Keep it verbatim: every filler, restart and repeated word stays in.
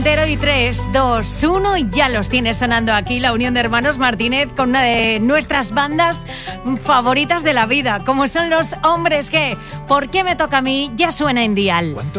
Montero y tres, dos, uno, ya los tienes sonando aquí, la Unión de Hermanos Martínez, con una de nuestras bandas favoritas de la vida, como son los Hombres G. ¿Por qué me toca a mí? Ya suena en Dial.